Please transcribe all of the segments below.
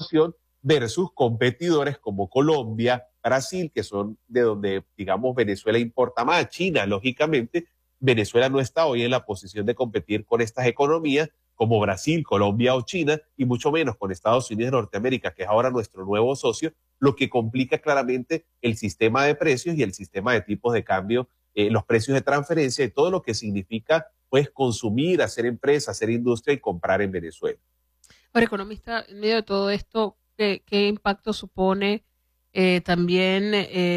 situación versus competidores como Colombia, Brasil, que son de donde, digamos, Venezuela importa más. China, lógicamente, Venezuela no está hoy en la posición de competir con estas economías como Brasil, Colombia o China, y mucho menos con Estados Unidos de Norteamérica, que es ahora nuestro nuevo socio, lo que complica claramente el sistema de precios y el sistema de tipos de cambio, los precios de transferencia y todo lo que significa pues consumir, hacer empresa, hacer industria y comprar en Venezuela. Ahora, economista, en medio de todo esto, ¿qué impacto supone también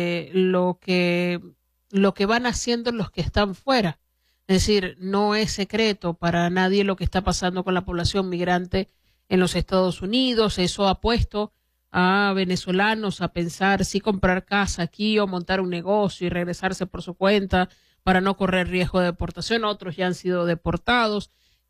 lo que van haciendo los que están fuera? Es decir, no es secreto para nadie lo que está pasando con la población migrante en los Estados Unidos. Eso ha puesto a venezolanos a pensar si comprar casa aquí o montar un negocio y regresarse por su cuenta para no correr riesgo de deportación. Otros ya han sido deportados.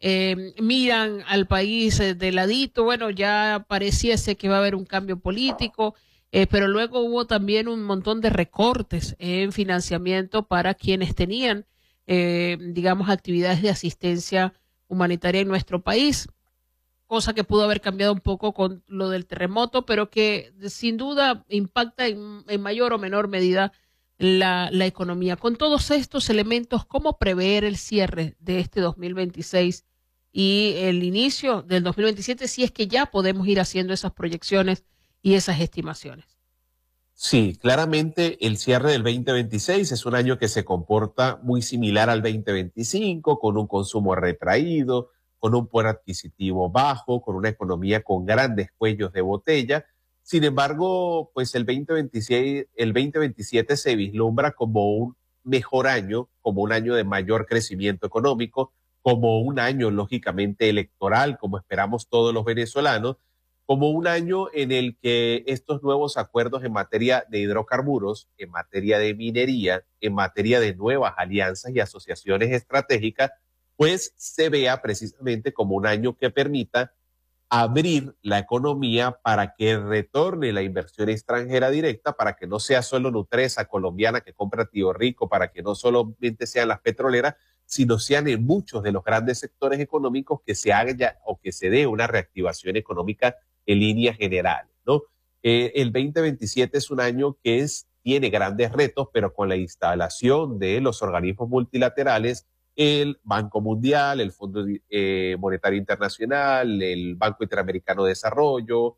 Miran al país de ladito. Bueno, ya pareciese que va a haber un cambio político, pero luego hubo también un montón de recortes en financiamiento para quienes tenían, digamos, actividades de asistencia humanitaria en nuestro país, cosa que pudo haber cambiado un poco con lo del terremoto, pero que sin duda impacta en mayor o menor medida la economía. Con todos estos elementos, ¿cómo prever el cierre de este 2026 y el inicio del 2027, si es que ya podemos ir haciendo esas proyecciones y esas estimaciones? Sí, claramente el cierre del 2026 es un año que se comporta muy similar al 2025, con un consumo retraído, con un poder adquisitivo bajo, con una economía con grandes cuellos de botella. Sin embargo, pues el 2026, el 2027 se vislumbra como un mejor año, como un año de mayor crecimiento económico, como un año lógicamente electoral, como esperamos todos los venezolanos, como un año en el que estos nuevos acuerdos en materia de hidrocarburos, en materia de minería, en materia de nuevas alianzas y asociaciones estratégicas, pues se vea precisamente como un año que permita abrir la economía para que retorne la inversión extranjera directa, para que no sea solo Nutresa colombiana que compra Tío Rico, para que no solamente sean las petroleras, sino sean en muchos de los grandes sectores económicos que se haga o que se dé una reactivación económica en líneas generales, ¿no? El 2027 es un año que tiene grandes retos, pero con la instalación de los organismos multilaterales, el Banco Mundial, el Fondo Monetario Internacional, el Banco Interamericano de Desarrollo,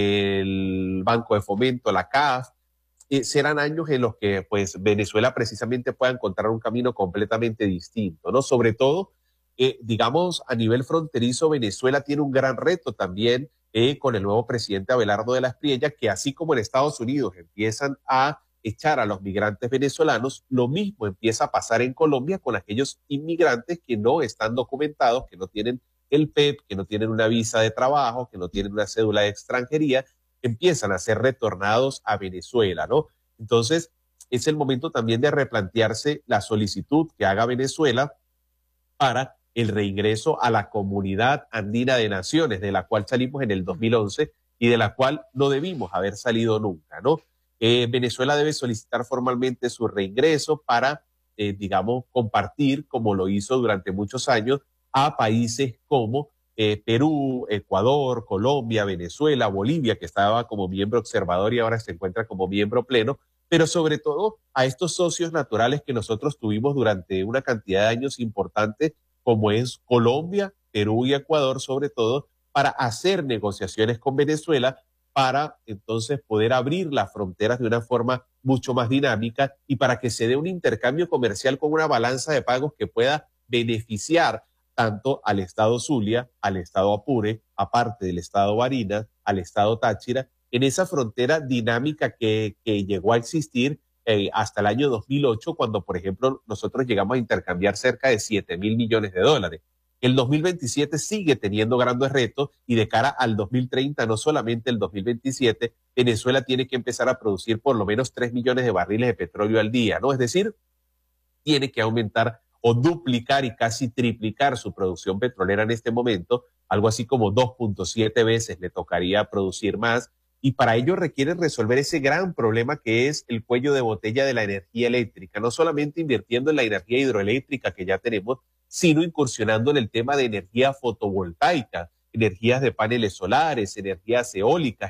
el Banco de Fomento, la CAF, serán años en los que pues Venezuela precisamente pueda encontrar un camino completamente distinto, ¿no? Sobre todo, digamos, a nivel fronterizo, Venezuela tiene un gran reto también con el nuevo presidente Abelardo de la Espriella, que así como en Estados Unidos empiezan a echar a los migrantes venezolanos, lo mismo empieza a pasar en Colombia con aquellos inmigrantes que no están documentados, que no tienen el PEP, que no tienen una visa de trabajo, que no tienen una cédula de extranjería, empiezan a ser retornados a Venezuela, ¿no? Entonces, es el momento también de replantearse la solicitud que haga Venezuela para el reingreso a la Comunidad Andina de Naciones, de la cual salimos en el 2011 y de la cual no debimos haber salido nunca, ¿no? Venezuela debe solicitar formalmente su reingreso para, digamos, compartir, como lo hizo durante muchos años, a países como Perú, Ecuador, Colombia, Venezuela, Bolivia, que estaba como miembro observador y ahora se encuentra como miembro pleno, pero sobre todo a estos socios naturales que nosotros tuvimos durante una cantidad de años importante, como es Colombia, Perú y Ecuador, sobre todo, para hacer negociaciones con Venezuela, para entonces poder abrir las fronteras de una forma mucho más dinámica y para que se dé un intercambio comercial con una balanza de pagos que pueda beneficiar tanto al Estado Zulia, al Estado Apure, aparte del Estado Barinas, al Estado Táchira, en esa frontera dinámica que llegó a existir hasta el año 2008, cuando, por ejemplo, nosotros llegamos a intercambiar cerca de 7.000 millones de dólares. El 2027 sigue teniendo grandes retos y de cara al 2030, no solamente el 2027, Venezuela tiene que empezar a producir por lo menos 3 millones de barriles de petróleo al día, ¿no? Es decir, tiene que aumentar o duplicar y casi triplicar su producción petrolera en este momento, algo así como 2.7 veces le tocaría producir más, y para ello requiere resolver ese gran problema que es el cuello de botella de la energía eléctrica, no solamente invirtiendo en la energía hidroeléctrica que ya tenemos, sino incursionando en el tema de energía fotovoltaica, energías de paneles solares, energías eólicas,